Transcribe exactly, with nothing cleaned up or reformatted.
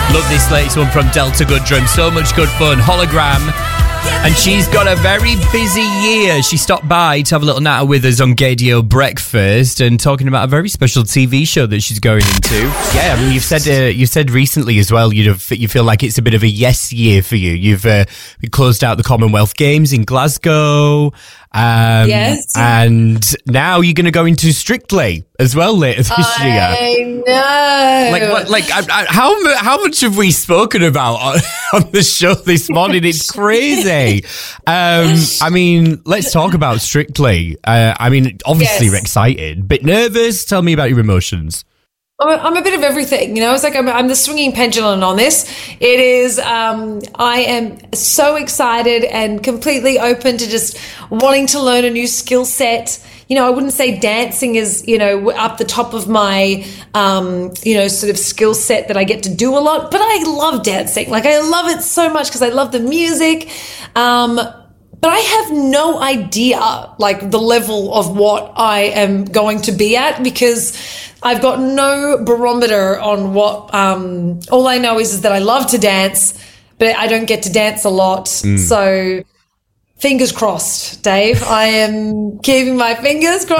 Love this latest one from Delta Goodrum. So much good fun. Hologram. And she's got a very busy year. She stopped by to have a little natter with us on Gaydio Breakfast and talking about a very special T V show that she's going into. Yeah, I mean, you've said uh, you've said recently as well, you you feel like it's a bit of a yes year for you. You've uh, closed out the Commonwealth Games in Glasgow. Um, yes. And now you're going to go into Strictly as well later this I year. I know. Like, what, like, I, I, how mu- how much have we spoken about on, on the show this morning? It's crazy. Um, I mean, let's talk about Strictly. Uh, I mean, obviously Yes. you're excited, bit nervous. Tell me about your emotions. I'm a, I'm a bit of everything, you know. It's like I'm, I'm the swinging pendulum on this. It is. Um, I am so excited and completely open to just wanting to learn a new skill set. You know, I wouldn't say dancing is, you know, up the top of my, um, you know, sort of skill set that I get to do a lot. But I love dancing. Like, I love it so much because I love the music. Um, But I have no idea, like, the level of what I am going to be at because I've got no barometer on what, um, all I know is, is that I love to dance, but I don't get to dance a lot. Mm. So fingers crossed, Dave. I am keeping my fingers crossed.